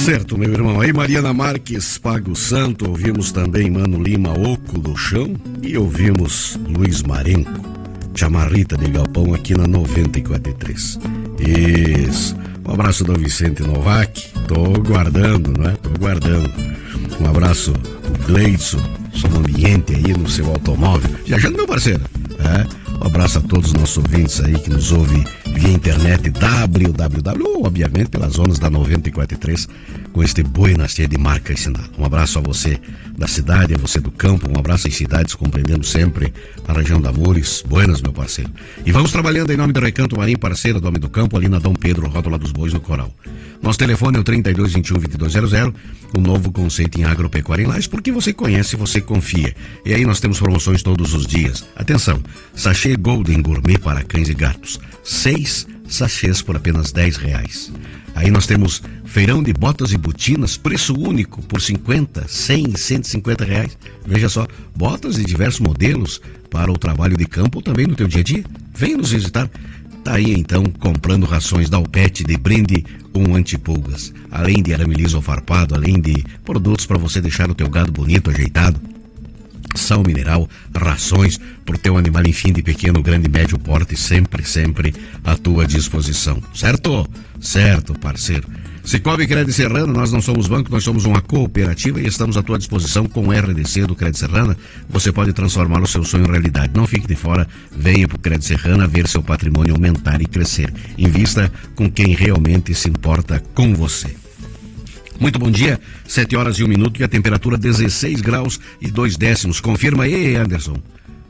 certo, meu irmão. Aí Mariana Marques, Pago Santo, ouvimos também Mano Lima, Oco do Chão, e ouvimos Luiz Marenco, Chamarrita de Galpão, aqui na 94.3. Isso. Um abraço do Vicente Novak. Tô guardando, não é? Tô guardando. Um abraço do Gleidson, som ambiente aí no seu automóvel. Já, meu parceiro. Um abraço a todos os nossos ouvintes aí que nos ouvem via internet, www, obviamente pelas zonas da 94.3, com este boi nascer de marca e sinal. Um abraço a você da cidade, a você do campo, um abraço às cidades, compreendendo sempre a região da Mures. Buenas, meu parceiro. E vamos trabalhando em nome do Recanto Marinho, parceiro do Homem do Campo, ali na Dom Pedro, Rótula dos Bois, no Coral. Nosso telefone é o 3221-2200, um novo conceito em agropecuária em Lages, porque você conhece, você confia. E aí nós temos promoções todos os dias. Atenção, sachê Golden Gourmet para cães e gatos, 6 sachês por apenas R$10. Aí nós temos feirão de botas e botinas, preço único, por 50, 100, R$150. Veja só, botas de diversos modelos para o trabalho de campo ou também no teu dia a dia. Venha nos visitar. Tá aí então, comprando rações da Alpete de brinde um antipulgas, além de arame liso ou farpado, além de produtos para você deixar o teu gado bonito, ajeitado, sal mineral, rações pro teu animal, enfim, de pequeno, grande, médio porte, sempre à tua disposição. Certo? Certo, parceiro. Cicobi Crédito Serrana, nós não somos banco, nós somos uma cooperativa e estamos à tua disposição com o RDC do Crédito Serrana. Você pode transformar o seu sonho em realidade. Não fique de fora, venha para o Crédito Serrana ver seu patrimônio aumentar e crescer. Invista com quem realmente se importa com você. Muito bom dia, 7h01 e a temperatura 16 graus e 2 décimos. Confirma aí, Anderson.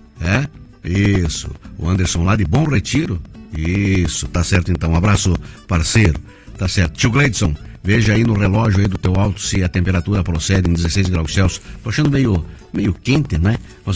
Isso. O Anderson lá de Bom Retiro. Isso, tá certo então. Um abraço, parceiro. Tá certo. Tio Gleidson, veja aí no relógio aí do teu alto se a temperatura procede em 16 graus Celsius. Tô achando meio quente, né?